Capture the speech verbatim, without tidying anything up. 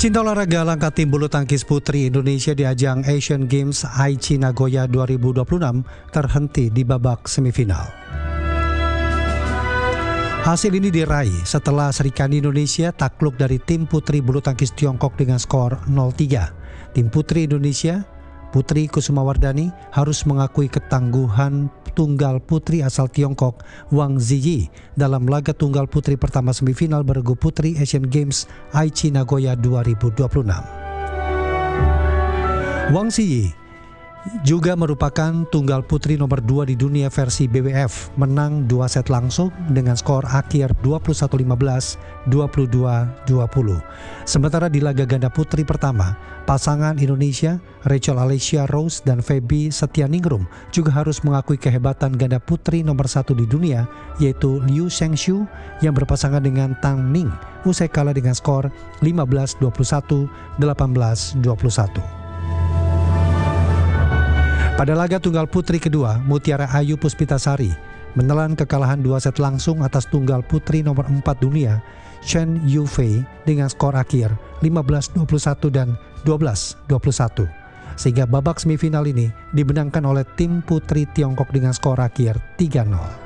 Pecinta olahraga angkat tim bulu tangkis putri Indonesia di ajang Asian Games Aichi Nagoya dua ribu dua puluh enam terhenti di babak semifinal. Hasil ini diraih setelah Serikandi Indonesia takluk dari tim putri bulu tangkis Tiongkok dengan skor nol tiga. Tim putri Indonesia, Putri Kusumawardani, harus mengakui ketangguhan tunggal putri asal Tiongkok Wang Ziyi dalam laga tunggal putri pertama semifinal bergu putri Asian Games Aichi Nagoya dua ribu dua puluh enam. Wang Ziyi juga merupakan tunggal putri nomor dua di dunia versi B W F, menang dua set langsung dengan skor akhir dua puluh satu lima belas, dua puluh dua dua puluh. Sementara di laga ganda putri pertama, pasangan Indonesia Rachel Alessia Rose dan Feby Setianingrum juga harus mengakui kehebatan ganda putri nomor satu di dunia, yaitu Liu Shengshu yang berpasangan dengan Tang Ning usai kalah dengan skor lima belas dua puluh satu, delapan belas dua puluh satu. Pada laga tunggal putri kedua, Mutiara Ayu Puspitasari menelan kekalahan dua set langsung atas tunggal putri nomor empat dunia Chen Yufei dengan skor akhir lima belas dua puluh satu dan dua belas dua puluh satu. Sehingga babak semifinal ini dimenangkan oleh tim putri Tiongkok dengan skor akhir tiga nol.